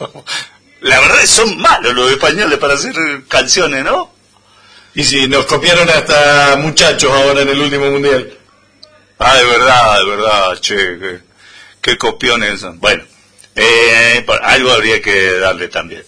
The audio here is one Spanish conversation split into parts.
La verdad es que son malos los españoles para hacer canciones, ¿no? Y si nos copiaron hasta muchachos ahora en el último mundial. Ah, de verdad, che, qué copiones son. Bueno, algo habría que darle también.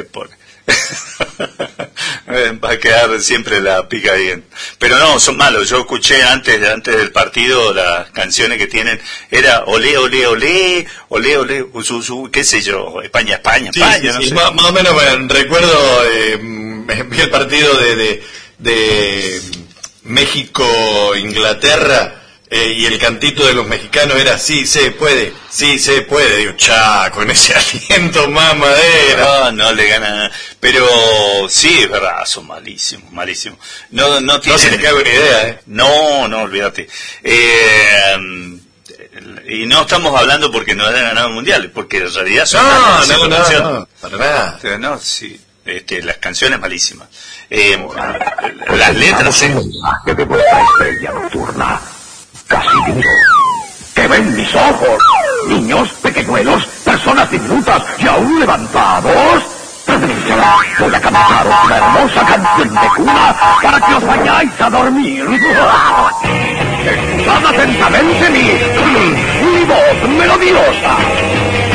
Va a quedar siempre la pica bien. Pero no, son malos. Yo escuché antes del partido las canciones que tienen. Era olé, olé, olé, olé, olé, qué sé yo, España, España, sí, España. Sí, no sé. Más o menos recuerdo, vi el partido de México-Inglaterra. Y el cantito de los mexicanos era sí se puede. Digo, con ese aliento mamadera. No le gana. Pero sí, es verdad, son malísimos. No se te cae una idea, No, olvídate. Y no estamos hablando porque no hayan ganado mundiales, porque en realidad son no, para nada. No, sí. Las canciones malísimas. Las letras. Un mensaje de vuestra estrella nocturna. Casimiro, ¿qué ven mis ojos? Niños, pequeñuelos, personas diminutas y aún levantados. Voy a cantaros una hermosa canción de cuna para que os vayáis a dormir. Escuchad atentamente mi voz melodiosa.